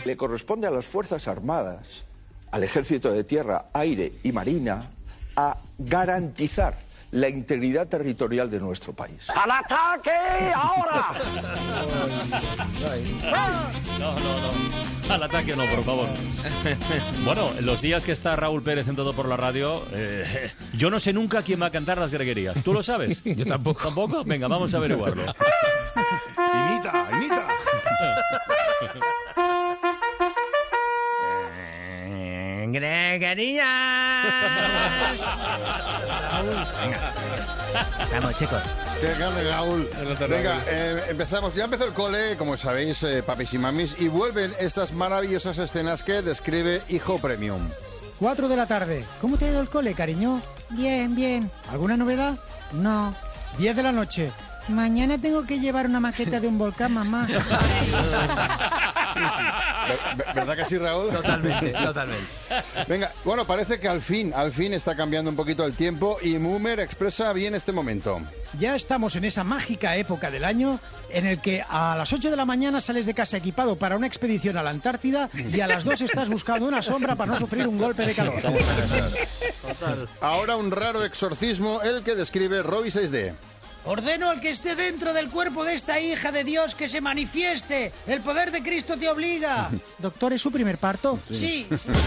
Le corresponde a las Fuerzas Armadas, al Ejército de Tierra, Aire y Marina, a garantizar la integridad territorial de nuestro país. ¡Al ataque ahora! No. Al ataque no, por favor. Bueno, los días que está Raúl Pérez en Todo por la Radio, yo no sé nunca quién va a cantar las greguerías. ¿Tú lo sabes? Yo tampoco. ¿Tampoco? Venga, vamos a averiguarlo. Imita. Greguerías. Vamos, chicos. Que gane Raúl. Venga, empezamos. Ya empezó el cole, como sabéis, papis y mamis, y vuelven estas maravillosas escenas que describe Hijo Premium. 4 de la tarde. ¿Cómo te ha ido el cole, cariño? Bien. ¿Alguna novedad? No. 10 de la noche. Mañana tengo que llevar una maqueta de un volcán, mamá. ¿Verdad que sí, Raúl? Totalmente. Venga, bueno, parece que al fin está cambiando un poquito el tiempo y Moomer expresa bien este momento. Ya estamos en esa mágica época del año en el que a las 8 de la mañana sales de casa equipado para una expedición a la Antártida y a las 2 estás buscando una sombra para no sufrir un golpe de calor. Ahora un raro exorcismo, el que describe Robbie 6D. Ordeno al que esté dentro del cuerpo de esta hija de Dios que se manifieste. El poder de Cristo te obliga. Doctor, ¿es su primer parto? Sí.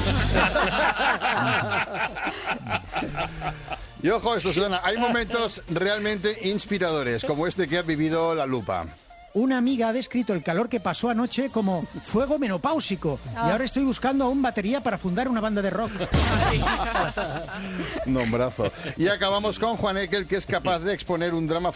Y ojo, esto suena. Hay momentos realmente inspiradores, como este que ha vivido La Lupa. Una amiga ha descrito el calor que pasó anoche como fuego menopáusico. Y ahora estoy buscando aún batería para fundar una banda de rock. Nombrazo. Y acabamos con Juan Ekel, que es capaz de exponer un drama